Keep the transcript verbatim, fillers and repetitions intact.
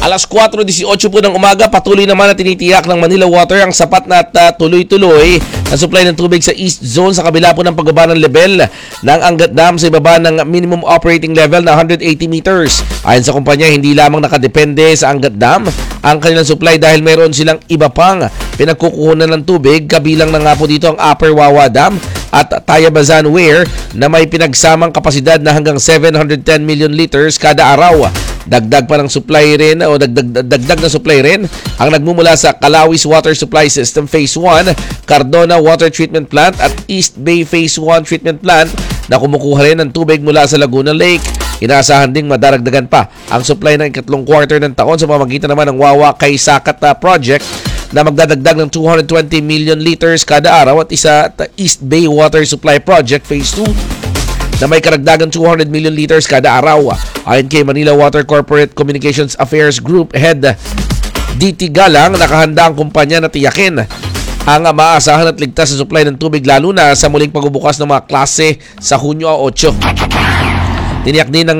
Alas kwatro disyosyo po ng umaga, patuloy naman na tinitiyak ng Manila Water ang sapat na at uh, tuloy-tuloy na supply ng tubig sa East Zone sa kabila po ng pagbaba ng level ng Angat Dam sa ibaba ng minimum operating level na one hundred eighty meters. Ayon sa kumpanya, hindi lamang nakadepende sa Angat Dam ang kanilang supply dahil mayroon silang iba pang pinagkukuhanan ng tubig, kabilang na nga po dito ang Upper Wawa Dam at Tayabazan Weir na may pinagsamang kapasidad na hanggang seven hundred ten million liters kada araw. Dagdag pa ng supply rin o dagdag, dagdag na supply rin ang nagmumula sa Calawis Water Supply System Phase one, Cardona Water Treatment Plant at East Bay Phase one Treatment Plant na kumukuha rin ng tubig mula sa Laguna Lake. Inaasahan ding madaragdagan pa ang supply ng ikatlong quarter ng taon sa pamamagitan naman ng Wawa Kay Sakat Project na magdadagdag ng two hundred twenty million liters kada araw at isa at East Bay Water Supply Project Phase two na may karagdagang two hundred million liters kada araw. Ayon kay Manila Water Corporate Communications Affairs Group Head D T Galang, nakahanda ang kumpanya na tiyakin ang maasahan at ligtas na supply ng tubig lalo na sa muling pagbubukas ng mga klase sa Hunyo eight. Tiniyak din ng